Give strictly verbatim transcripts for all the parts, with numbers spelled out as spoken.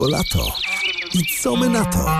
Lato. I co my na to?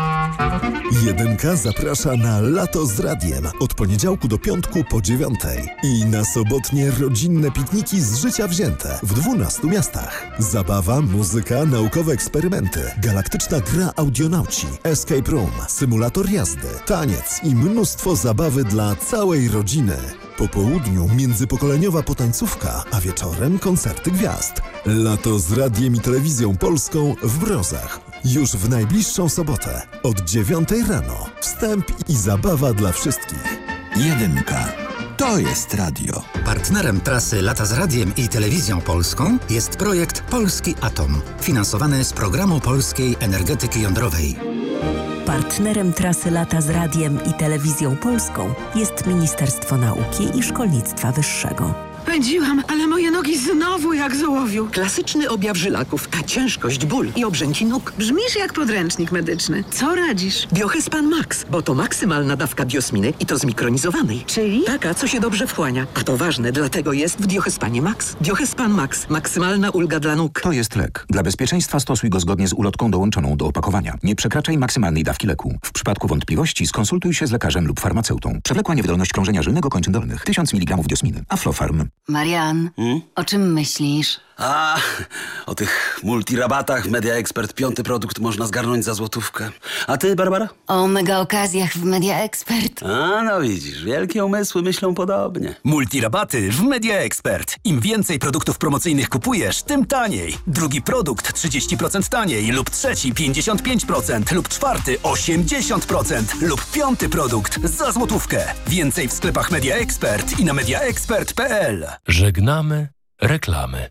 Jedynka zaprasza na Lato z Radiem od poniedziałku do piątku po dziewiątej. I na sobotnie rodzinne pikniki z życia wzięte w dwunastu miastach. Zabawa, muzyka, naukowe eksperymenty, galaktyczna gra audionauci, escape room, symulator jazdy, taniec i mnóstwo zabawy dla całej rodziny. Po południu międzypokoleniowa potańcówka, a wieczorem koncerty gwiazd. Lato z Radiem i Telewizją Polską w Brozach. Już w najbliższą sobotę od dziewiątej rano. Wstęp i zabawa dla wszystkich. Jedynka. To jest radio. Partnerem trasy Lata z Radiem i Telewizją Polską jest projekt Polski Atom, finansowany z Programu Polskiej Energetyki Jądrowej. Partnerem trasy Lata z Radiem i Telewizją Polską jest Ministerstwo Nauki i Szkolnictwa Wyższego. Pędziłam, ale moje nogi znowu jak z ołowiu. Klasyczny objaw żylaków, a ciężkość, ból i obrzęki nóg. Brzmisz jak podręcznik medyczny. Co radzisz? Biohespan Max, bo to maksymalna dawka biosminy i to zmikronizowanej. Czyli? Taka, co się dobrze wchłania. A to ważne, dlatego jest w Biohespanie Max. Biohespan Max. Maksymalna ulga dla nóg. To jest lek. Dla bezpieczeństwa stosuj go zgodnie z ulotką dołączoną do opakowania. Nie przekraczaj maksymalnej dawki leku. W przypadku wątpliwości skonsultuj się z lekarzem lub farmaceutą. Przewlekła niewydolność krążenia żylnego kończyn dolnych. tysiąc miligramów diosminy. Aflofarm. Marian, hmm? o czym myślisz? A, o tych multirabatach Media Expert. Piąty produkt można zgarnąć za złotówkę. A ty, Barbara? O mega okazjach w Media Expert. A, no widzisz, wielkie umysły myślą podobnie. Multirabaty w Media Expert. Im więcej produktów promocyjnych kupujesz, tym taniej. Drugi produkt trzydzieści procent taniej, lub trzeci pięćdziesiąt pięć procent, lub czwarty osiemdziesiąt procent, lub piąty produkt za złotówkę. Więcej w sklepach Media Expert i na mediaexpert kropka p l. Żegnamy reklamy.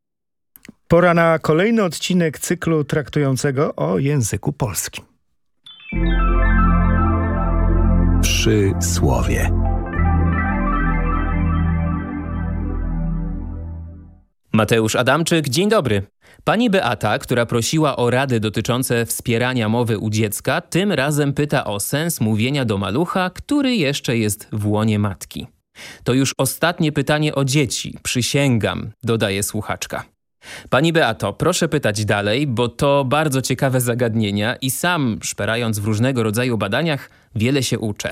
Pora na kolejny odcinek cyklu traktującego o języku polskim. Przysłowie. Mateusz Adamczyk, dzień dobry. Pani Beata, która prosiła o rady dotyczące wspierania mowy u dziecka, tym razem pyta o sens mówienia do malucha, który jeszcze jest w łonie matki. To już ostatnie pytanie o dzieci, przysięgam, dodaje słuchaczka. Pani Beato, proszę pytać dalej, bo to bardzo ciekawe zagadnienia i sam, szperając w różnego rodzaju badaniach, wiele się uczę.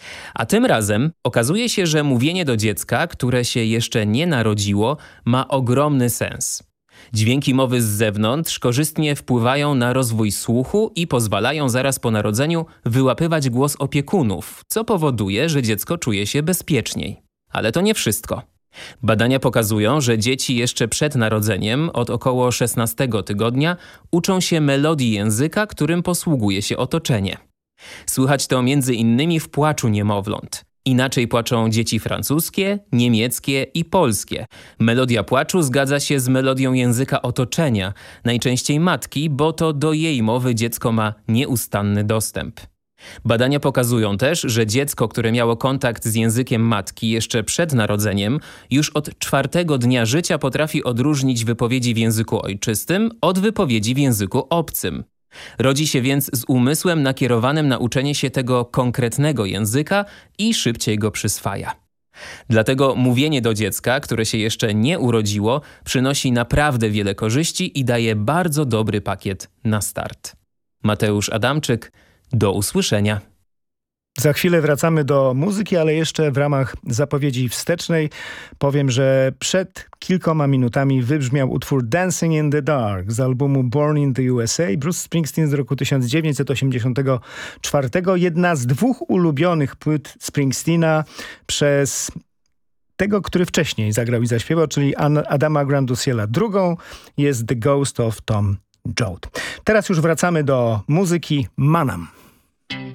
A tym razem okazuje się, że mówienie do dziecka, które się jeszcze nie narodziło, ma ogromny sens. Dźwięki mowy z zewnątrz korzystnie wpływają na rozwój słuchu i pozwalają zaraz po narodzeniu wyłapywać głos opiekunów, co powoduje, że dziecko czuje się bezpieczniej. Ale to nie wszystko. Badania pokazują, że dzieci jeszcze przed narodzeniem, od około szesnastego tygodnia, uczą się melodii języka, którym posługuje się otoczenie. Słychać to między innymi w płaczu niemowląt. Inaczej płaczą dzieci francuskie, niemieckie i polskie. Melodia płaczu zgadza się z melodią języka otoczenia, najczęściej matki, bo to do jej mowy dziecko ma nieustanny dostęp. Badania pokazują też, że dziecko, które miało kontakt z językiem matki jeszcze przed narodzeniem, już od czwartego dnia życia potrafi odróżnić wypowiedzi w języku ojczystym od wypowiedzi w języku obcym. Rodzi się więc z umysłem nakierowanym na uczenie się tego konkretnego języka i szybciej go przyswaja. Dlatego mówienie do dziecka, które się jeszcze nie urodziło, przynosi naprawdę wiele korzyści i daje bardzo dobry pakiet na start. Mateusz Adamczyk, do usłyszenia. Za chwilę wracamy do muzyki, ale jeszcze w ramach zapowiedzi wstecznej powiem, że przed kilkoma minutami wybrzmiał utwór Dancing in the Dark z albumu Born in the U S A, Bruce Springsteen z roku tysiąc dziewięćset osiemdziesiątego czwartego. Jedna z dwóch ulubionych płyt Springsteena przez tego, który wcześniej zagrał i zaśpiewał, czyli Adama Granduciela. Drugą jest The Ghost of Tom Joad. Teraz już wracamy do muzyki Manam.